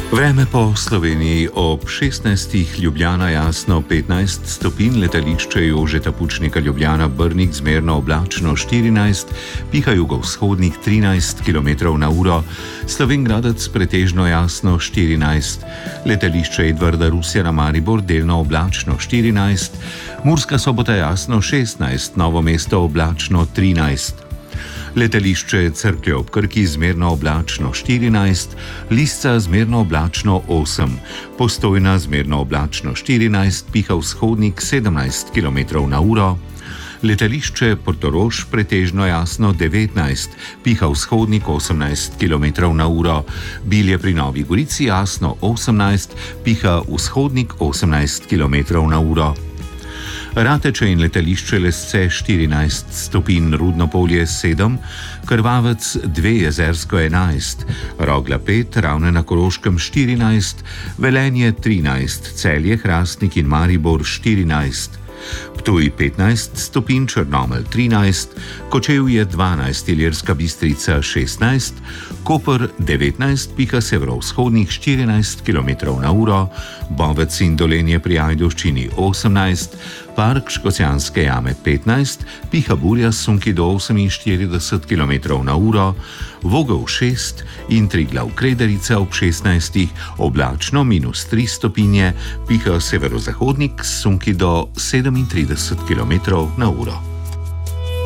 Vreme po Sloveniji ob 16. Ljubljana jasno 15 stopinj, letališče Jožeta Pučnika Ljubljana Brnik zmerno oblačno 14, piha jugovzhodnik 13 km/h, Slovenj Gradec pretežno jasno 14, letališče Edvarda Rusjana Maribor delno oblačno 14, Murska Sobota jasno 16, Novo mesto oblačno 13. Letališče Cerklje ob Krki zmerno oblačno 14, Lisca zmerno oblačno 8, Postojna zmerno oblačno 14, piha vzhodnik 17 km/h, letališče Portorož pretežno jasno 19, piha vzhodnik 18 km/h, Bilje pri Novi Gorici jasno 18, piha vzhodnik 18 km/h. Rateče in letališče Lesce 14 stopinj, Rudno Polje 7, Krvavec 2, Jezersko 11, Rogla 5, Ravne na Koroškem 14, Velenje 13, Celje, Hrastnik in Maribor 14, Ptuj 15 stopinj, Črnomelj 13, Kočevje 12, Ilirska Bistrica 16, Koper 19, piha severovzhodnik 14 km/h, Bovec in Dolenje pri Ajdovščini 18, Park Škocjanske jame 15, piha burja s sunki do 48 km/h, Vogel 6 in Triglav Krederica ob 16, oblačno -3 stopinje, piha severozahodnik s sunki do 37 km/h.